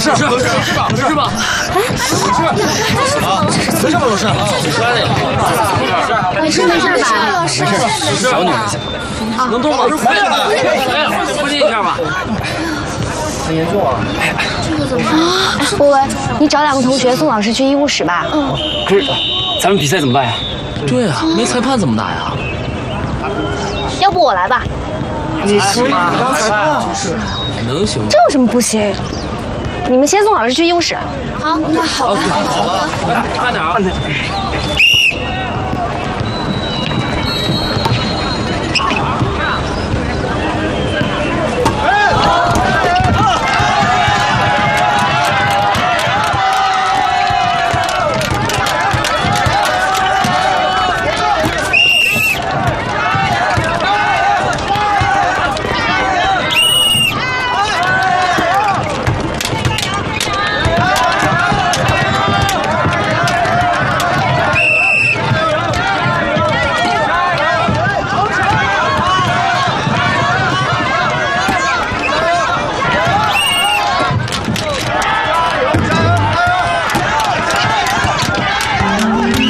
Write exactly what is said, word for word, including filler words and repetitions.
事，有事，有事吧？有事吧？没事吧？有事啊？ 没事没事吧？ 没事，小女儿先。 能动吗？没事，扶你一下吧。很严重啊！ 这个怎么办？薇薇，你找两个同学送老师去医务室吧。嗯。 可是，咱们比赛怎么办呀？ 对啊，没裁判怎么打呀？ 要不我来吧？ 你行吗？当裁判能行吗？ 这有什么不行？你们先送老师去医务室。好，那好。 好的，来，慢点啊！